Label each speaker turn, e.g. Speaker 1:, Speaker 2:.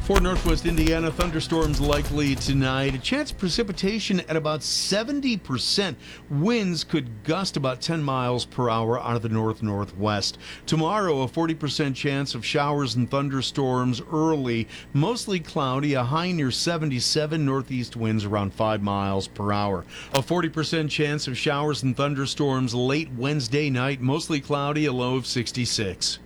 Speaker 1: For northwest Indiana, thunderstorms likely tonight. A chance of precipitation at about 70%. Winds could gust about 10 miles per hour out of the north-northwest. Tomorrow, a 40% chance of showers and thunderstorms early. Mostly cloudy, a high near 77, northeast winds around 5 miles per hour. A 40% chance of showers and thunderstorms late Wednesday night. Mostly cloudy, a low of 66.